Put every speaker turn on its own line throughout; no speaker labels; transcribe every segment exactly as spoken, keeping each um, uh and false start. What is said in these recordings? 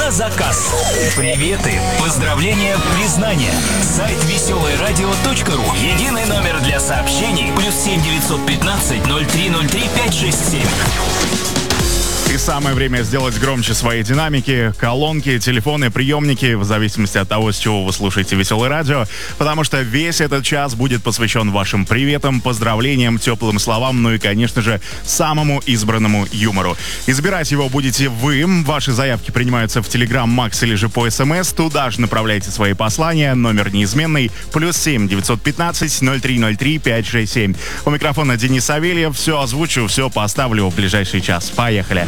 на заказ. Приветы, поздравления, признания. Сайт веселое радио точка ру. Единый номер для сообщений. Плюс семь девятьсот пятнадцать ноль три ноль три пять шесть семь.
И самое время сделать громче свои динамики, колонки, телефоны, приемники, в зависимости от того, с чего вы слушаете «Веселое радио», потому что весь этот час будет посвящен вашим приветам, поздравлениям, теплым словам, ну и, конечно же, самому избранному юмору. Избирать его будете вы. Ваши заявки принимаются в Telegram, Макс или же по СМС. Туда же направляйте свои послания. Номер неизменный. Плюс семь девятьсот пятнадцать ноль три ноль три пять шесть семь. У микрофона Денис Савельев. Все озвучу, все поставлю в ближайший час. Поехали.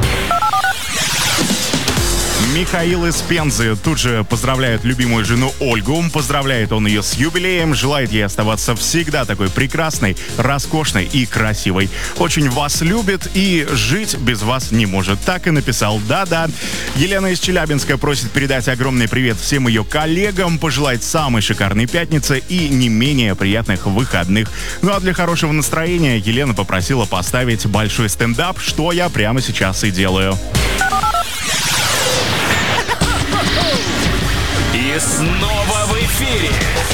Михаил из Пензы тут же поздравляет любимую жену Ольгу. Поздравляет он ее с юбилеем. Желает ей оставаться всегда такой прекрасной, роскошной и красивой. Очень вас любит и жить без вас не может. Так и написал. Да-да. Елена из Челябинска просит передать огромный привет всем ее коллегам, пожелать самой шикарной пятницы и не менее приятных выходных. Ну а для хорошего настроения Елена попросила поставить большой стендап, что я прямо сейчас и делаю.
И снова в эфире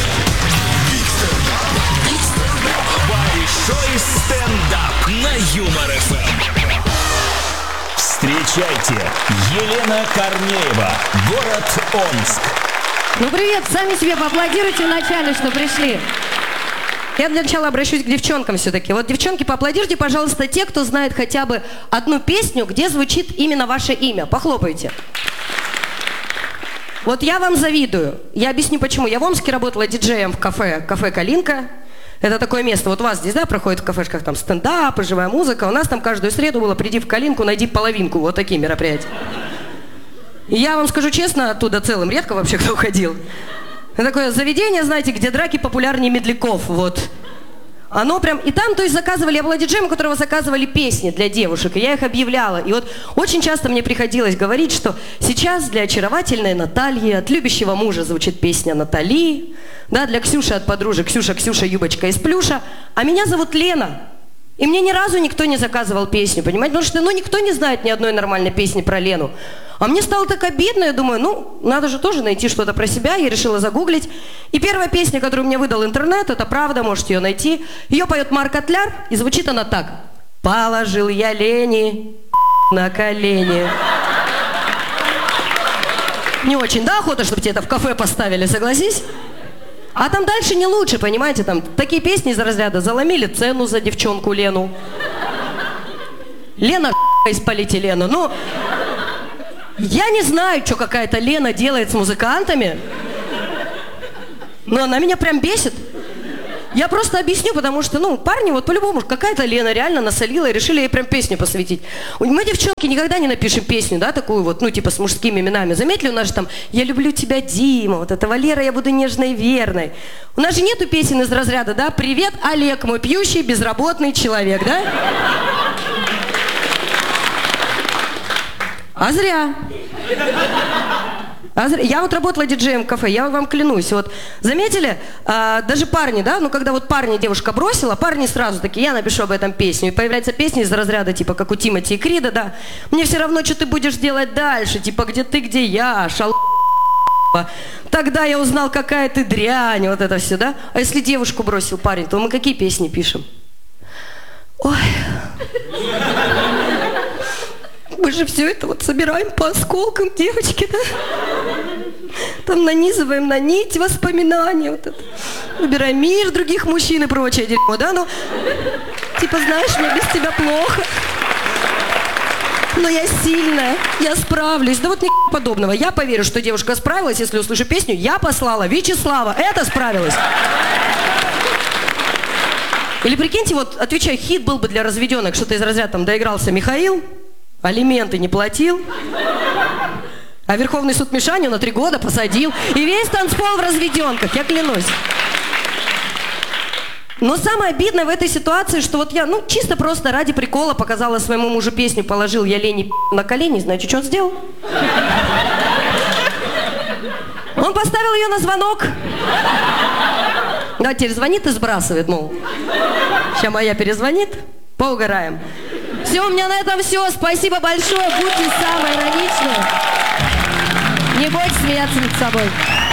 большой стендап на Юмор эф эм. Встречайте, Елена Корнеева, город Омск.
Ну привет, сами себе поаплодируйте вначале, что пришли. Я для начала обращусь к девчонкам все-таки. Вот, девчонки, поаплодируйте, пожалуйста, те, кто знает хотя бы одну песню, где звучит именно ваше имя. Похлопайте. Вот я вам завидую. Я объясню почему. Я в Омске работала диджеем в кафе, кафе «Калинка». Это такое место. Вот у вас здесь, да, проходит в кафешках там стендап, живая музыка. У нас там каждую среду было «Приди в Калинку, найди половинку». Вот такие мероприятия. И я вам скажу честно, оттуда целым редко вообще кто уходил. Это такое заведение, знаете, где драки популярнее медляков. Вот. Оно прям... И там, то есть, заказывали... Я была диджеем, у которого заказывали песни для девушек, и я их объявляла. И вот очень часто мне приходилось говорить, что сейчас для очаровательной Натальи от любящего мужа звучит песня Натали, да, для Ксюши от подружек Ксюша, Ксюша, юбочка из плюша. А меня зовут Лена. И мне ни разу никто не заказывал песню, понимаете? Потому что, ну, никто не знает ни одной нормальной песни про Лену. А мне стало так обидно, я думаю, ну, надо же тоже найти что-то про себя. Я решила загуглить. И первая песня, которую мне выдал интернет, это правда, можете ее найти. Ее поет Марк Котляр, и звучит она так. Положил я Лене на колени. Не очень, да, охота, чтобы тебе это в кафе поставили, согласись? А там дальше не лучше, понимаете, там такие песни из разряда «Заломили цену за девчонку Лену». Лена из полиэтилена. Ну, я не знаю, что какая-то Лена делает с музыкантами, но она меня прям бесит. Я просто объясню, потому что, ну, парни, вот по-любому, какая-то Лена реально насолила и решили ей прям песню посвятить. Мы, девчонки, никогда не напишем песню, да, такую вот, ну, типа с мужскими именами. Заметили, у нас же там «Я люблю тебя, Дима», вот это «Валера, я буду нежной и верной». У нас же нету песен из разряда, да, «Привет, Олег, мой пьющий, безработный человек», да? А зря. Я вот работала диджеем в кафе, я вам клянусь, вот заметили, а, даже парни, да, ну когда вот парня девушка бросила, парни сразу такие, я напишу об этом песню, и появляется песня из разряда, типа, как у Тимати и Крида, да, мне все равно, что ты будешь делать дальше, типа, где ты, где я, шал... Тогда я узнал, какая ты дрянь, вот это все, да, а если девушку бросил парень, то мы какие песни пишем? Ой... Мы же все это вот собираем по осколкам, девочки, да? Там нанизываем на нить воспоминаний, вот это. Выбираем мир других мужчин и прочее дерьмо, да? Ну, типа, знаешь, мне без тебя плохо. Но я сильная, я справлюсь. Да вот ни подобного. Я поверю, что девушка справилась, если услышу песню «Я послала Вячеслава». Это справилась. Или прикиньте, вот, отвечаю, хит был бы для разведенных, что-то из разряда там доигрался Михаил, алименты не платил, а Верховный суд Мишаню на три года посадил. И весь танцпол в разведенках, я клянусь. Но самое обидное в этой ситуации, что вот я, ну, чисто просто ради прикола показала своему мужу песню, положил я Лене на колени, знаете, что он сделал? Он поставил ее на звонок. Да, теперь звонит и сбрасывает, мол. Сейчас моя перезвонит, поугараем. Все, у меня на этом все. Спасибо большое. Будьте самые ироничные.
больше смеяться над собой.